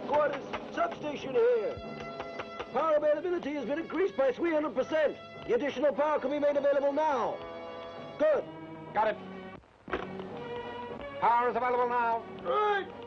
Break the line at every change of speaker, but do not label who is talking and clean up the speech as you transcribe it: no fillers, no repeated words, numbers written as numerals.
headquarters. Substation here. Power availability has been increased by 300%. The additional power can be made available now. Good.
Got it. Power is available now.
Right.